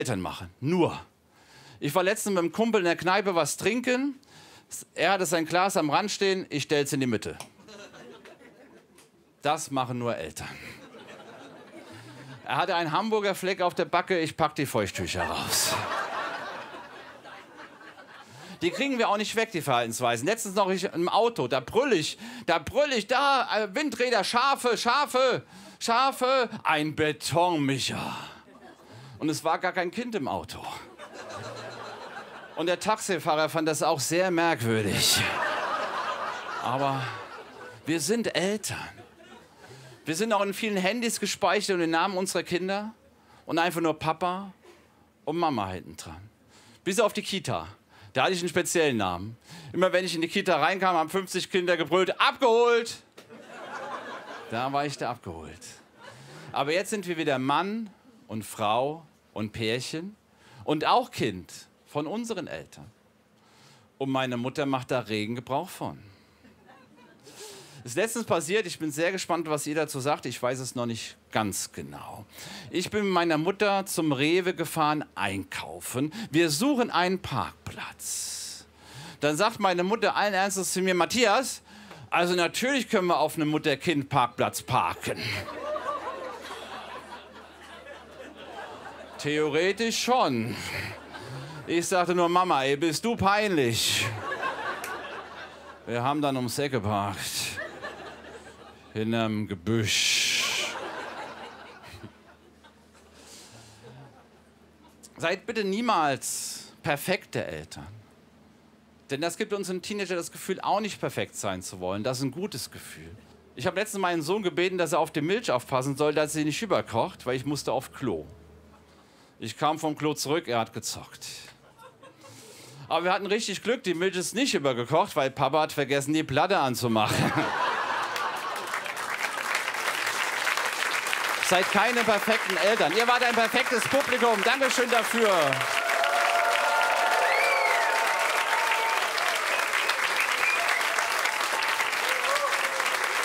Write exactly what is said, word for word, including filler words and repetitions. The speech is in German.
Eltern machen. Nur. Ich war letztens mit einem Kumpel in der Kneipe was trinken. Er hatte sein Glas am Rand stehen, ich stell's in die Mitte. Das machen nur Eltern. Er hatte einen Hamburger Fleck auf der Backe, ich pack die Feuchttücher raus. Die kriegen wir auch nicht weg, die Verhaltensweisen. Letztens noch ich im Auto, da brüll ich, da brüll ich, da, äh, Windräder, Schafe, Schafe, Schafe, ein Betonmischer. Und es war gar kein Kind im Auto. Und der Taxifahrer fand das auch sehr merkwürdig. Aber wir sind Eltern. Wir sind auch in vielen Handys gespeichert und den Namen unserer Kinder. Und einfach nur Papa und Mama hinten dran. Bis auf die Kita. Da hatte ich einen speziellen Namen. Immer wenn ich in die Kita reinkam, haben fünfzig Kinder gebrüllt, abgeholt! Da war ich der abgeholt. Aber jetzt sind wir wieder Mann und Frau und Pärchen und auch Kind von unseren Eltern. Und meine Mutter macht da regen Gebrauch von. Das ist letztens passiert, ich bin sehr gespannt, was ihr dazu sagt, ich weiß es noch nicht ganz genau. Ich bin mit meiner Mutter zum Rewe gefahren, einkaufen. Wir suchen einen Parkplatz. Dann sagt meine Mutter allen Ernstes zu mir, Matthias, also natürlich können wir auf einem Mutter-Kind-Parkplatz parken. Theoretisch schon. Ich sagte nur, Mama, ey, bist du peinlich. Wir haben dann ums Eck geparkt. Hinterm Gebüsch. Seid bitte niemals perfekte Eltern. Denn das gibt uns im Teenager das Gefühl, auch nicht perfekt sein zu wollen. Das ist ein gutes Gefühl. Ich habe letztens meinen Sohn gebeten, dass er auf die Milch aufpassen soll, dass sie nicht überkocht, weil ich musste auf Klo. Ich kam vom Klo zurück, er hat gezockt. Aber wir hatten richtig Glück, die Milch ist nicht übergekocht, weil Papa hat vergessen, die Platte anzumachen. Seid keine perfekten Eltern. Ihr wart ein perfektes Publikum. Dankeschön dafür.